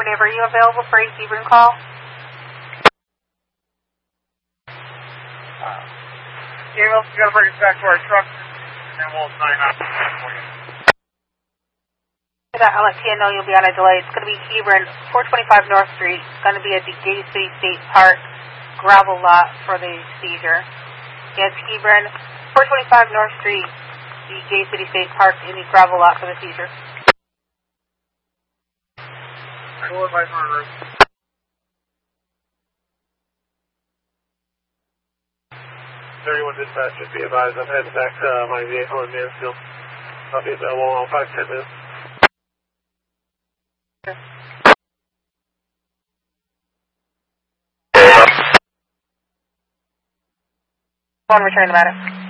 coordinator, are you available for a Hebron call? Yeah, we'll got to bring us back to our truck, and then we'll sign up for you. I'll let Tia know you'll be on a delay. It's going to be Hebron, 425 North Street. It's going to be at the Gay City State Park gravel lot for the seizure. Yes, Hebron, 425 North Street, the Gay City State Park in the gravel lot for the seizure. Cool, my murder. 31 dispatch, just be advised, I'm heading back to my vehicle in Mansfield. I'll be available in 5-10 minutes. Phone return the matter.